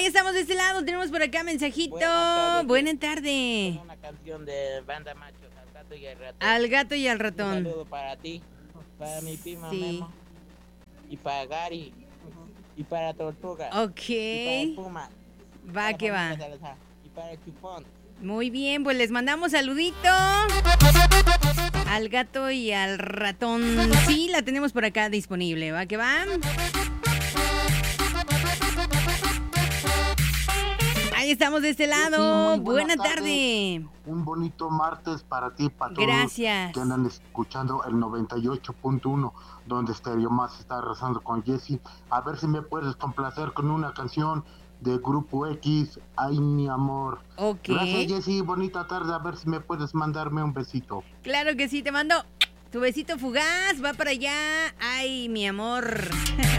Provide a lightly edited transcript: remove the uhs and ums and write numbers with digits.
estamos de este lado. Tenemos por acá mensajito. Buenas tardes. Una canción de Banda Machos, Al Gato y al Ratón. Al gato y al Un ratón. saludo para ti, para mi prima Sí. Memo, y para Gary, y para Tortuga, Ok. y para Puma, Va para que va. Familia Salazar, y para Chupón. Muy bien, pues les mandamos saludito al gato y al ratón. Sí, la tenemos por acá disponible. Va que va. Ahí estamos de este lado. Sí, muy Buena buenas tarde. Un bonito martes para ti, para todos Gracias. que andan escuchando el 98.1, donde Stereo Más está rezando con Jessy. A ver si me puedes complacer con una canción de Grupo X, Ay mi amor. Ok. Gracias, Jessy, bonita tarde. A ver si me puedes mandarme un besito. Claro que sí, te mando tu besito fugaz. Va para allá. Ay, mi amor.